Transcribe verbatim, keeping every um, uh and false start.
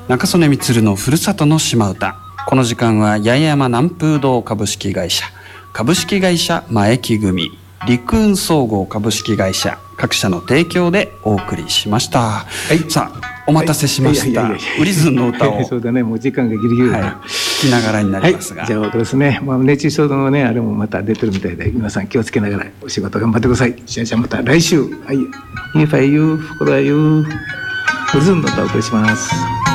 中曽根満のふるさとの島唄。この時間は八重山南風堂株式会社、株式会社前木組、陸運総合株式会社各社の提供でお送りしました。はい、さあお待たせしました。ウリズンの歌をそうだね、もう時間がギリギリだな、はい、 聞きながらになりますが、 はい、じゃあですね、まあ、熱中症のねあれもまた出てるみたいで、皆さん気をつけながらお仕事頑張ってください。じゃあじゃあまた来週、はい、If I You 心は You ウリズンの歌をお送りします。